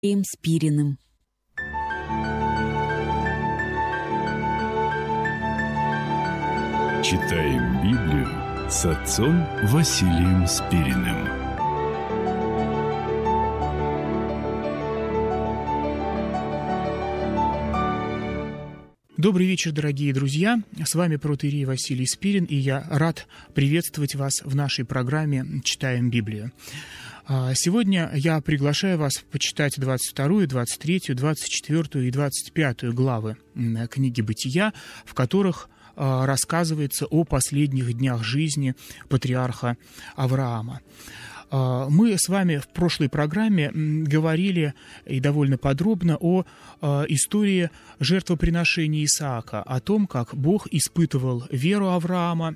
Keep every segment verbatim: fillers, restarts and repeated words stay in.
Василием Спириным. Читаем Библию с отцом Василием Спириным. Добрый вечер, дорогие друзья. С вами протоиерей Василий Спирин, и я рад приветствовать вас в нашей программе «Читаем Библию». Сегодня я приглашаю вас почитать двадцать вторую, двадцать третью, двадцать четвёртую и двадцать пятую главы книги «Бытия», в которых рассказывается о последних днях жизни патриарха Авраама. Мы с вами в прошлой программе говорили и довольно подробно о истории жертвоприношения Исаака, о том, как Бог испытывал веру Авраама,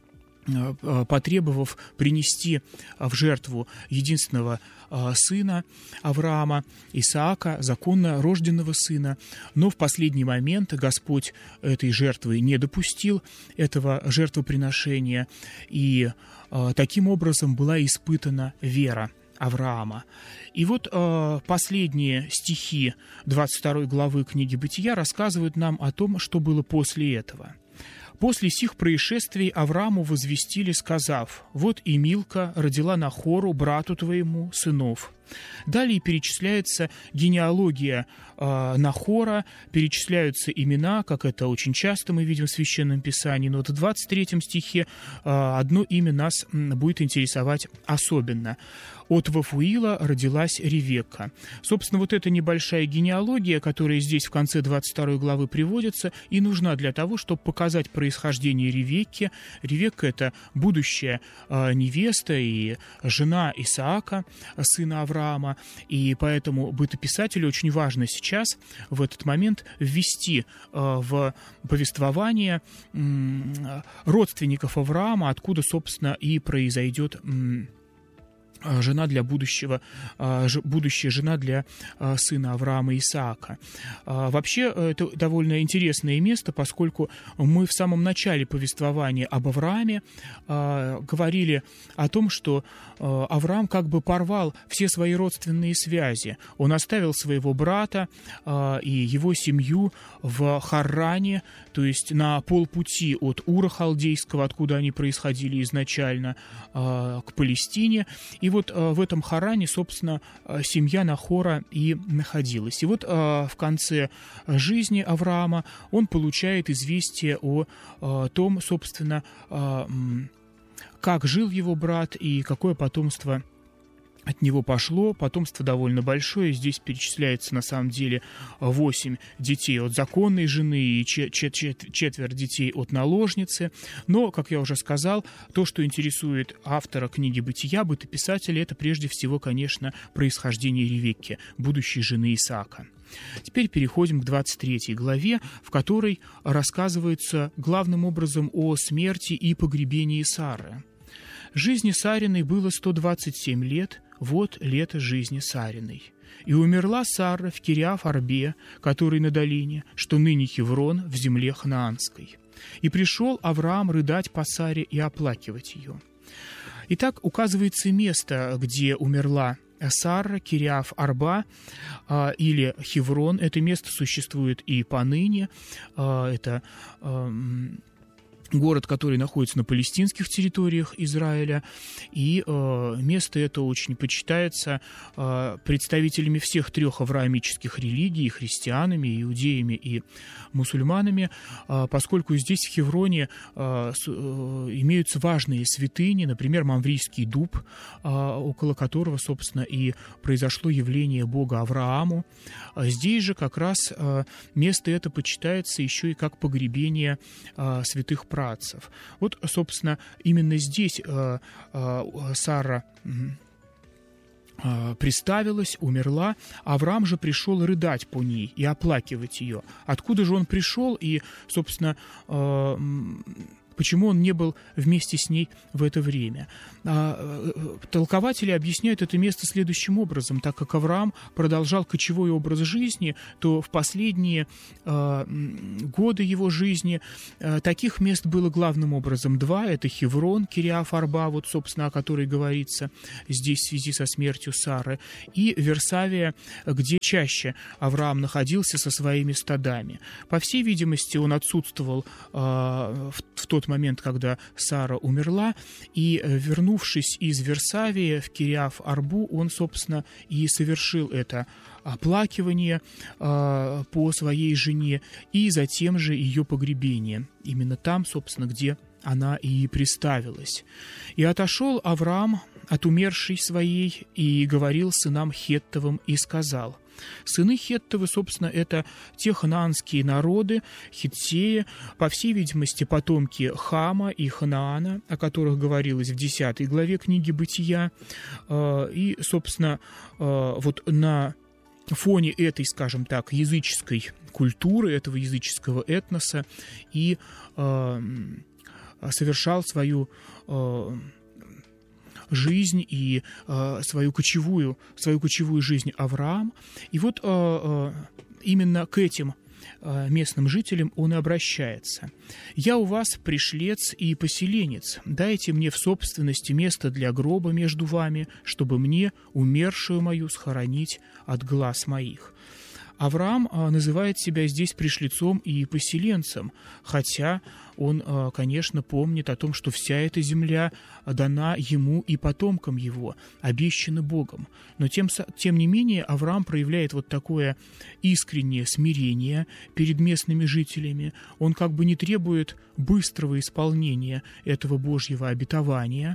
потребовав принести в жертву единственного сына Авраама, Исаака, законно рожденного сына. Но в последний момент Господь этой жертвы не допустил, этого жертвоприношения, и таким образом была испытана вера Авраама. И вот э, последние стихи двадцать второй главы книги «Бытия» рассказывают нам о том, что было после этого. «После сих происшествий Аврааму возвестили, сказав: вот и Милка родила Нахору, брату твоему, сынов». Далее перечисляется генеалогия э, Нахора, перечисляются имена, как это очень часто мы видим в Священном Писании, но вот в двадцать третьем стихе э, одно имя нас будет интересовать особенно. От Вафуила родилась Ревекка. Собственно, вот эта небольшая генеалогия, которая здесь в конце двадцать второй главы приводится, и нужна для того, чтобы показать происхождение Ревекки. Ревекка — это будущая э, невеста и жена Исаака, сына Авраама, и поэтому бытописателю очень важно сейчас, в этот момент, ввести э, в повествование э, родственников Авраама, откуда, собственно, и произойдет э, жена для будущего, будущая жена для сына Авраама Исаака. Вообще, это довольно интересное место, поскольку мы в самом начале повествования об Аврааме говорили о том, что Авраам как бы порвал все свои родственные связи. Он оставил своего брата и его семью в Харране, то есть на полпути от Ура Халдейского, откуда они происходили изначально, к Палестине. И вот в этом Харане, собственно, семья Нахора и находилась. И вот в конце жизни Авраама он получает известие о том, собственно, как жил его брат и какое потомство от него пошло. Потомство довольно большое. Здесь перечисляется, на самом деле, восемь детей от законной жены и четверть детей от наложницы. Но, как я уже сказал, то, что интересует автора книги «Бытия», бытописателя, это прежде всего, конечно, происхождение Ревекки, будущей жены Исаака. Теперь переходим к двадцать третьей главе, в которой рассказывается главным образом о смерти и погребении Сары. Жизни Сариной было сто двадцать семь лет, вот лето жизни Сариной. И умерла Сара в Кириаф-Арбе, который на долине, что ныне Хеврон, в земле Ханаанской. И пришел Авраам рыдать по Саре и оплакивать ее. Итак, указывается место, где умерла Сара, Кириаф-Арба э, или Хеврон. Это место существует и поныне. Э, это э, город, который находится на палестинских территориях Израиля, и э, место это очень почитается э, представителями всех трех авраамических религий, христианами, иудеями и мусульманами, э, поскольку здесь, в Хевроне, э, с, э, имеются важные святыни, например, Мамврийский дуб, э, около которого, собственно, и произошло явление Бога Аврааму. А здесь же как раз э, место это почитается еще и как погребение э, святых пророков. Вот, собственно, именно здесь э, э, Сара э, приставилась, умерла, Авраам же пришел рыдать по ней и оплакивать ее. Откуда же он пришел и, собственно, э, почему он не был вместе с ней в это время. Толкователи объясняют это место следующим образом. Так как Авраам продолжал кочевой образ жизни, то в последние годы его жизни таких мест было главным образом два. Это Хеврон, Кириаф-Арба, вот, собственно, о которой говорится здесь в связи со смертью Сары, и Версавия, где чаще Авраам находился со своими стадами. По всей видимости, он отсутствовал э, в, в тот момент, когда Сара умерла, и, вернувшись из Версавии в Кириаф-Арбу, он, собственно, и совершил это оплакивание э, по своей жене, и затем же ее погребение. Именно там, собственно, где она и приставилась. «И отошел Авраам от умершей своей, и говорил сынам Хеттовым, и сказал». Сыны Хеттовы, собственно, это те ханаанские народы, хиттеи, по всей видимости, потомки Хама и Ханаана, о которых говорилось в десятой главе книги «Бытия». И, собственно, вот на фоне этой, скажем так, языческой культуры, этого языческого этноса и совершал свою жизнь и э, свою кочевую, свою кочевую жизнь Авраам. И вот э, э, именно к этим э, местным жителям он и обращается. «Я у вас пришлец и поселенец. Дайте мне в собственности место для гроба между вами, чтобы мне умершую мою схоронить от глаз моих». Авраам а, называет себя здесь пришлецом и поселенцем, хотя он, а, конечно, помнит о том, что вся эта земля дана ему и потомкам его, обещана Богом. Но тем, тем не менее Авраам проявляет вот такое искреннее смирение перед местными жителями. Он как бы не требует быстрого исполнения этого Божьего обетования,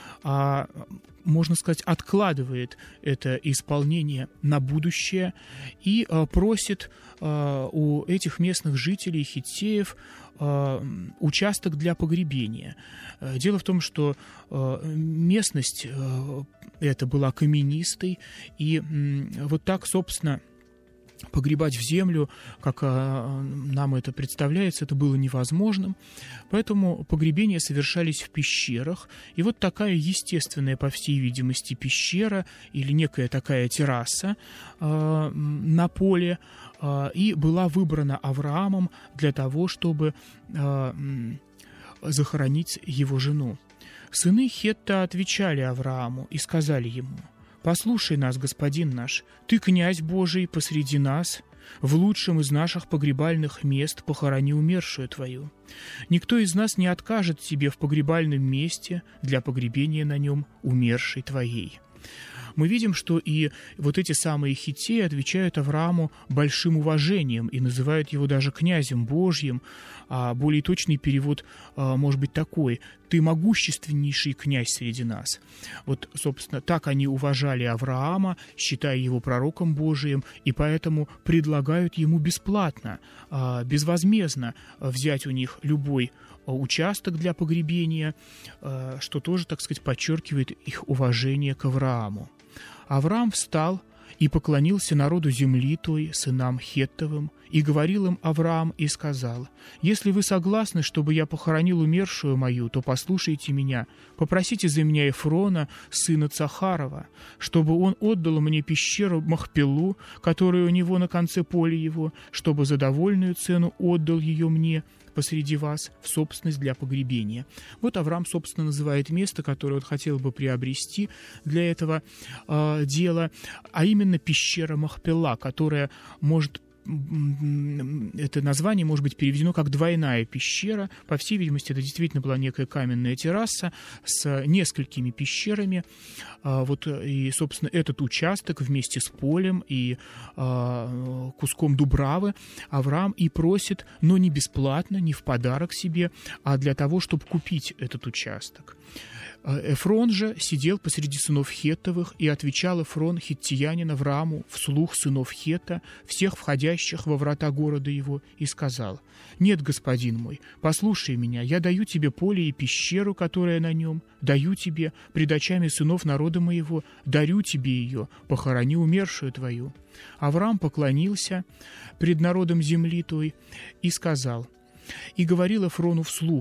а, можно сказать, откладывает это исполнение на будущее и а, просит а, у этих местных жителей, хиттеев, а, участок для погребения. Дело в том, что а, местность а, эта была каменистой, и м, вот так, собственно, погребать в землю, как а, нам это представляется, это было невозможным. Поэтому погребения совершались в пещерах. И вот такая естественная, по всей видимости, пещера или некая такая терраса а, на поле а, и была выбрана Авраамом для того, чтобы а, захоронить его жену. Сыны Хетта отвечали Аврааму и сказали ему: «Послушай нас, господин наш, ты князь Божий посреди нас, в лучшем из наших погребальных мест похорони умершую твою. Никто из нас не откажет тебе в погребальном месте для погребения на нем умершей твоей». Мы видим, что и вот эти самые хиттеи отвечают Аврааму большим уважением и называют его даже князем Божьим, а более точный перевод а, может быть такой: «Ты могущественнейший князь среди нас». Вот, собственно, так они уважали Авраама, считая его пророком Божиим, и поэтому предлагают ему бесплатно, а, безвозмездно взять у них любой участок для погребения, а, что тоже, так сказать, подчеркивает их уважение к Аврааму. Авраам встал и поклонился народу земли той, сынам Хеттовым, и говорил им Авраам и сказал: «Если вы согласны, чтобы я похоронил умершую мою, то послушайте меня, попросите за меня Эфрона, сына Цахарова, чтобы он отдал мне пещеру Махпелу, которая у него на конце поля его, чтобы за довольную цену отдал ее мне посреди вас в собственность для погребения». Вот Авраам, собственно, называет место, которое он хотел бы приобрести для этого э, дела, а именно пещера Махпела, которая может это название может быть переведено как «двойная пещера». По всей видимости, это действительно была некая каменная терраса с несколькими пещерами. Вот, и, собственно, этот участок вместе с полем и а, куском дубравы Авраам и просит, но не бесплатно, не в подарок себе, а для того, чтобы купить этот участок. Эфрон же сидел посреди сынов Хеттовых, и отвечал Эфрон хиттиянин Аврааму вслух сынов Хетта, всех входящих во врата города его, и сказал: «Нет, господин мой, послушай меня, я даю тебе поле и пещеру, которая на нем, даю тебе пред очами сынов народа моего, дарю тебе ее, похорони умершую твою». Авраам поклонился пред народом земли той и сказал, и говорил Эфрону вслух: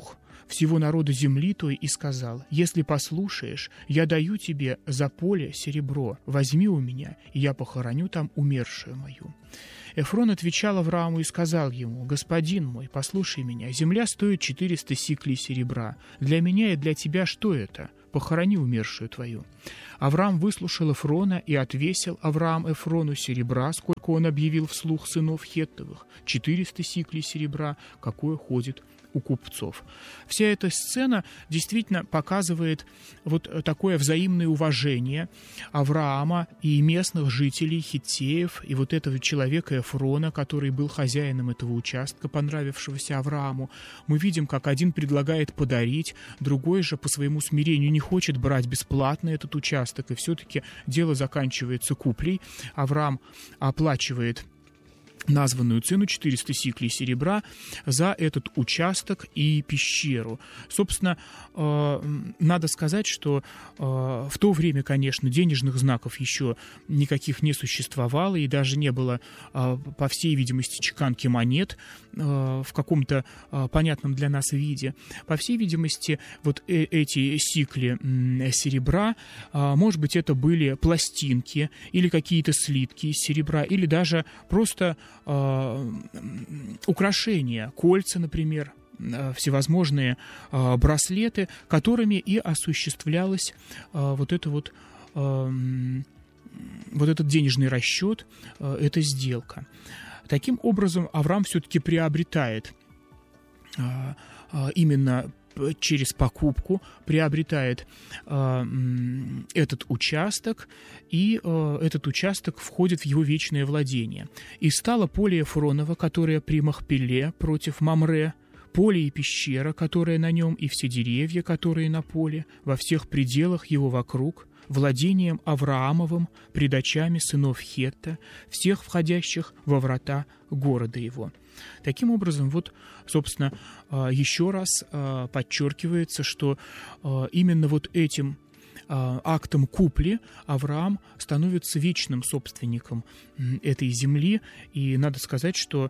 всего народа земли той и сказал: «Если послушаешь, я даю тебе за поле серебро, возьми у меня, и я похороню там умершую мою». Эфрон отвечал Аврааму и сказал ему: «Господин мой, послушай меня, земля стоит четыреста сиклей серебра. Для меня и для тебя что это? Похорони умершую твою». Авраам выслушал Эфрона и отвесил Авраам Эфрону серебра, сколько он объявил вслух сынов Хеттовых, четыреста сиклей серебра, какое ходит у купцов. Вся эта сцена действительно показывает вот такое взаимное уважение Авраама и местных жителей, хиттеев, и вот этого человека Эфрона, который был хозяином этого участка, понравившегося Аврааму. Мы видим, как один предлагает подарить, другой же по своему смирению не хочет брать бесплатно этот участок, и все-таки дело заканчивается куплей. Авраам оплачивает названную цену четыреста сиклей серебра за этот участок и пещеру. Собственно, надо сказать, что в то время, конечно, денежных знаков еще никаких не существовало, и даже не было, по всей видимости, чеканки монет в каком-то понятном для нас виде. По всей видимости, вот эти сикли серебра, может быть, это были пластинки или какие-то слитки из серебра, или даже просто украшения, кольца, например, всевозможные браслеты, которыми и осуществлялась вот это вот, вот этот денежный расчет, эта сделка. Таким образом, Авраам все-таки приобретает именно через покупку, приобретает э, этот участок, и э, этот участок входит в его вечное владение. И стало поле Эфронова, которое при Махпеле против Мамре, поле и пещера, которая на нем, и все деревья, которые на поле, во всех пределах его вокруг, владением Авраамовым, пред очами сынов Хетта, всех входящих во врата города его. Таким образом, вот, собственно, еще раз подчеркивается, что именно вот этим актом купли Авраам становится вечным собственником этой земли, и надо сказать, что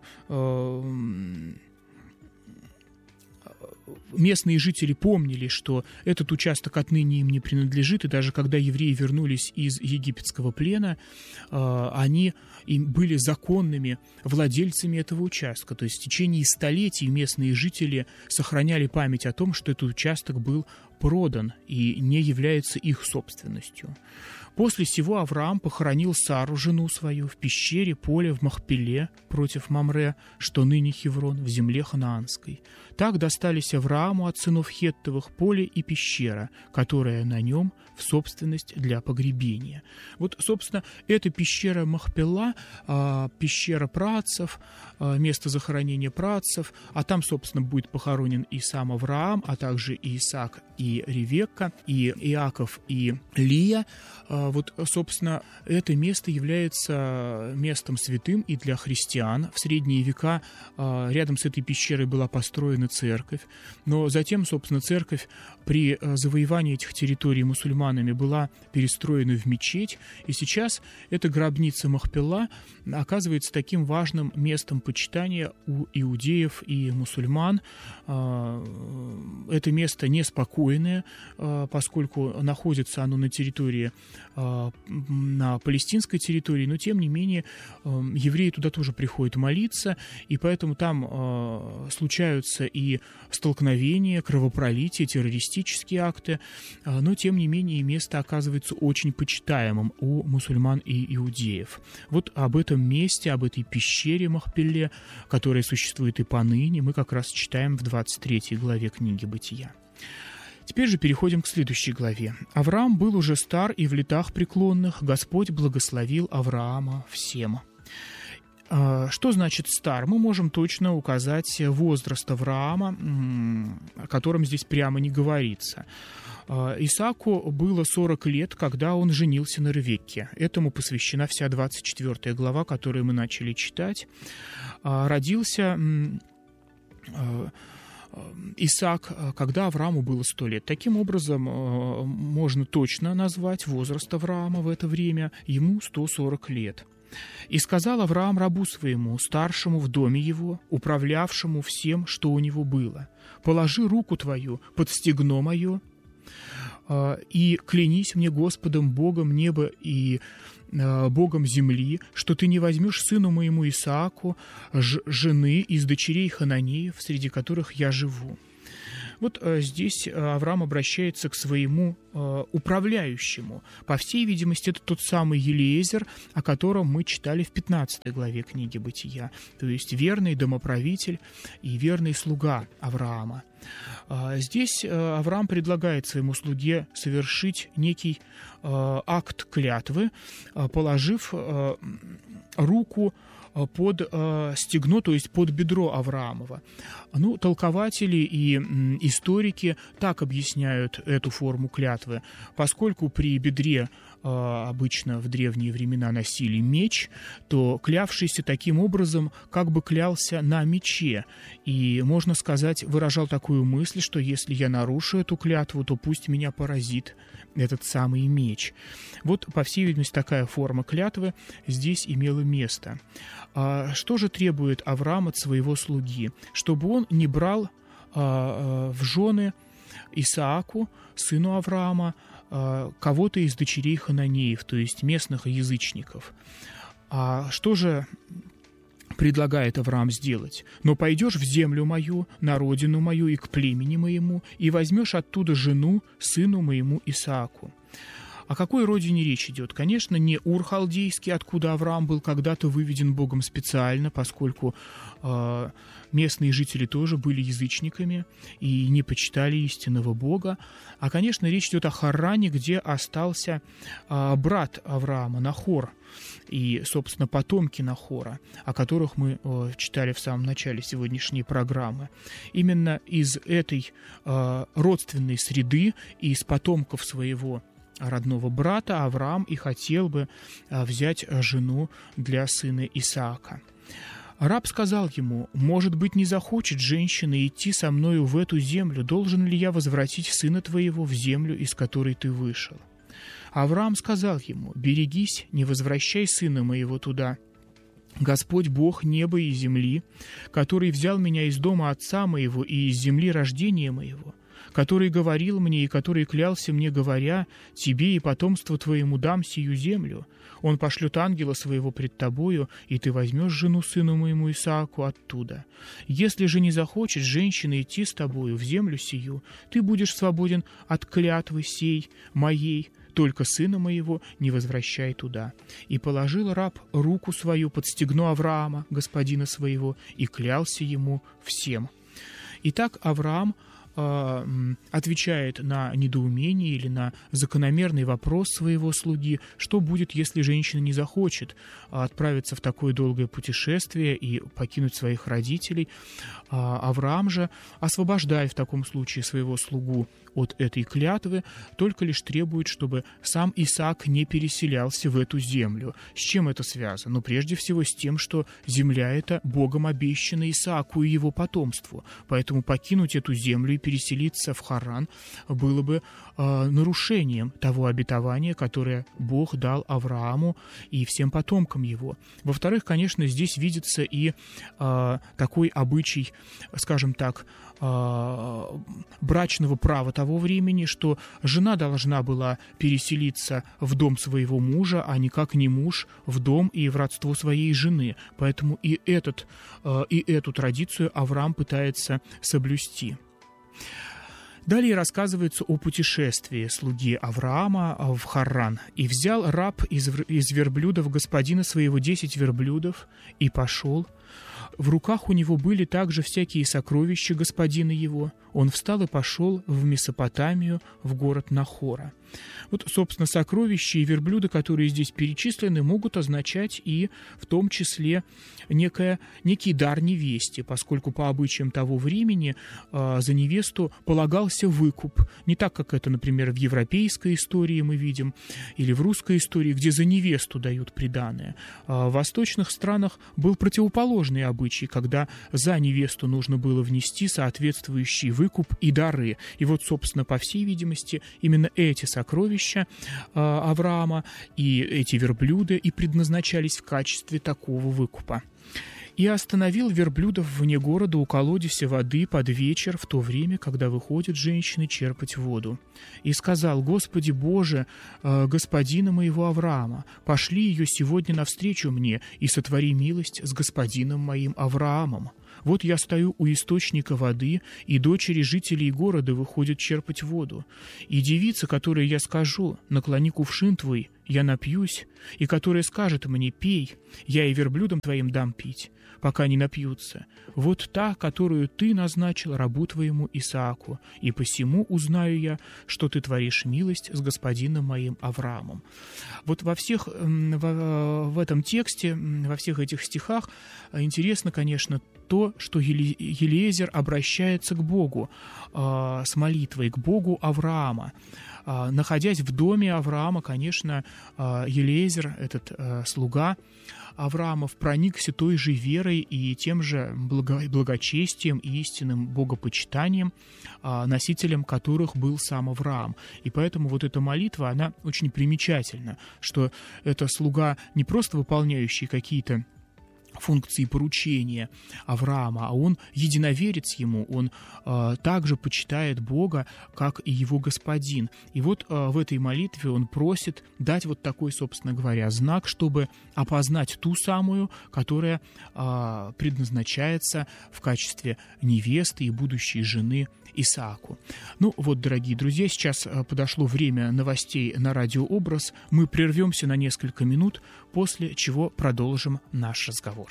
местные жители помнили, что этот участок отныне им не принадлежит, и даже когда евреи вернулись из египетского плена, они им были законными владельцами этого участка. То есть в течение столетий местные жители сохраняли память о том, что этот участок был продан и не является их собственностью. После сего Авраам похоронил Сару, жену свою, в пещере поле в Махпеле против Мамре, что ныне Хеврон, в земле ханаанской. Так достались Аврааму от сынов Хеттовых поле и пещера, которая на нем в собственность для погребения. Вот, собственно, эта пещера Махпела, пещера праотцев, место захоронения праотцев, а там, собственно, будет похоронен и сам Авраам, а также и Исаак, и Ревекка, и Иаков, и Лия. Вот, собственно, это место является местом святым и для христиан. В средние века рядом с этой пещерой была построена церковь, но затем, собственно, церковь при завоевании этих территорий мусульманами была перестроена в мечеть, и сейчас эта гробница Махпела оказывается таким важным местом почитания у иудеев и мусульман. Это место неспокойное, поскольку находится оно на территории, на палестинской территории, но тем не менее евреи туда тоже приходят молиться, и поэтому там случаются и столкновения, кровопролития, террористические акты, но тем не менее место оказывается очень почитаемым у мусульман и иудеев. Вот об этом месте, об этой пещере Махпеле, которая существует и поныне, мы как раз читаем в двадцать третьей главе книги Бытия. Теперь же переходим к следующей главе. «Авраам был уже стар и в летах преклонных, Господь благословил Авраама всем». Что значит стар? Мы можем точно указать возраст Авраама, о котором здесь прямо не говорится. Исааку было сорок лет, когда он женился на Ревекке. Этому посвящена вся двадцать четвёртая глава, которую мы начали читать. Родился Исаак, когда Аврааму было сто лет. Таким образом, можно точно назвать возраст Авраама в это время. Ему сто сорок лет. И сказал Авраам рабу своему, старшему в доме его, управлявшему всем, что у него было: положи руку твою под стегно мое, и клянись мне Господом Богом неба и Богом земли, что ты не возьмешь сыну моему Исааку жены из дочерей Хананеев, среди которых я живу. Вот э, здесь Авраам обращается к своему э, управляющему. По всей видимости, это тот самый Елиезер, о котором мы читали в пятнадцатой главе книги «Бытия», то есть верный домоправитель и верный слуга Авраама. Э, здесь э, Авраам предлагает своему слуге совершить некий э, акт клятвы, э, положив э, руку под э, стегно, то есть под бедро Авраамова. Ну, толкователи и м, историки так объясняют эту форму клятвы. Поскольку при бедре э, обычно в древние времена носили меч, то клявшийся таким образом как бы клялся на мече. И, можно сказать, выражал такую мысль, что если я нарушу эту клятву, то пусть меня поразит этот самый меч. Вот, по всей видимости, такая форма клятвы здесь имела место. А что же требует Авраам от своего слуги? Чтобы он не брал а, а, в жены Исааку, сыну Авраама, а, кого-то из дочерей Хананеев, то есть местных язычников. А что же предлагает Авраам сделать? Но пойдешь в землю мою, на родину мою и к племени моему, и возьмешь оттуда жену сыну моему Исааку. О какой родине речь идет? Конечно, не Ур-Халдейский, откуда Авраам был когда-то выведен Богом специально, поскольку э, местные жители тоже были язычниками и не почитали истинного Бога. А, конечно, речь идет о Харране, где остался э, брат Авраама, Нахор, и, собственно, потомки Нахора, о которых мы э, читали в самом начале сегодняшней программы. Именно из этой э, родственной среды и из потомков своего родного брата Авраам и хотел бы взять жену для сына Исаака. Раб сказал ему: «Может быть, не захочет женщина идти со мною в эту землю? Должен ли я возвратить сына твоего в землю, из которой ты вышел?» Авраам сказал ему: «Берегись, не возвращай сына моего туда. Господь Бог неба и земли, который взял меня из дома отца моего и из земли рождения моего, который говорил мне и который клялся мне, говоря: тебе и потомству твоему дам сию землю. Он пошлет ангела своего пред тобою, и ты возьмешь жену сыну моему Исааку оттуда. Если же не захочет женщина идти с тобою в землю сию, ты будешь свободен от клятвы сей моей, только сына моего не возвращай туда». И положил раб руку свою под стегно Авраама, господина своего, и клялся ему всем. Итак, Авраам отвечает на недоумение или на закономерный вопрос своего слуги, что будет, если женщина не захочет отправиться в такое долгое путешествие и покинуть своих родителей. Авраам же освобождает в таком случае своего слугу от этой клятвы, только лишь требует, чтобы сам Исаак не переселялся в эту землю. С чем это связано? Ну, прежде всего, с тем, что земля эта Богом обещана Исааку и его потомству. Поэтому покинуть эту землю и переселиться в Харран было бы э, нарушением того обетования, которое Бог дал Аврааму и всем потомкам его. Во-вторых, конечно, здесь видится и э, такой обычай, скажем так, брачного права того времени, что жена должна была переселиться в дом своего мужа, а никак не муж в дом и в родство своей жены. Поэтому и, этот, и эту традицию Авраам пытается соблюсти. Далее рассказывается о путешествии слуги Авраама в Харран. «И взял раб из, из верблюдов господина своего десять верблюдов и пошел. В руках у него были также всякие сокровища господина его. Он встал и пошел в Месопотамию, в город Нахора». Вот, собственно, сокровища и верблюда, которые здесь перечислены, могут означать и в том числе некое, некий дар невесте, поскольку по обычаям того времени э, за невесту полагался выкуп. Не так, как это, например, в европейской истории мы видим, или в русской истории, где за невесту дают приданое. Э, в восточных странах был противоположный обычай. обычай, когда за невесту нужно было внести соответствующий выкуп и дары. И вот, собственно, по всей видимости, именно эти сокровища э, Авраама и эти верблюды и предназначались в качестве такого выкупа. «И остановил верблюдов вне города у колодеся воды под вечер, в то время, когда выходят женщины черпать воду. И сказал: Господи Боже, э, господина моего Авраама, пошли ее сегодня навстречу мне и сотвори милость с господином моим Авраамом. Вот я стою у источника воды, и дочери жителей города выходят черпать воду. И девица, которой я скажу: наклони кувшин твой, я напьюсь, и которая скажет мне: пей, я и верблюдам твоим дам пить, пока не напьются. Вот та, которую ты назначил рабу твоему Исааку, и посему узнаю я, что ты творишь милость с господином моим Авраамом». Вот во всех, в, в этом тексте, во всех этих стихах интересно, конечно, то, что Елиезер обращается к Богу э, с молитвой, к Богу Авраама. Э, находясь в доме Авраама, конечно, э, Елиезер, этот э, слуга Авраамов, проникся той же верой и тем же благо, благочестием и истинным богопочитанием, э, носителем которых был сам Авраам. И поэтому вот эта молитва, она очень примечательна, что это слуга, не просто выполняющий какие-то функции поручения Авраама, а он единоверец ему, он э, также почитает Бога, как и его господин. И вот э, в этой молитве он просит дать вот такой, собственно говоря, знак, чтобы опознать ту самую, которая э, предназначается в качестве невесты и будущей жены Исааку. Ну вот, дорогие друзья, сейчас подошло время новостей на радио «Образ». Мы прервемся на несколько минут, после чего продолжим наш разговор.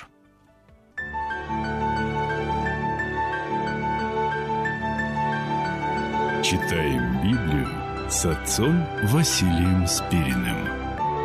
Читаем Библию с отцом Василием Спириным.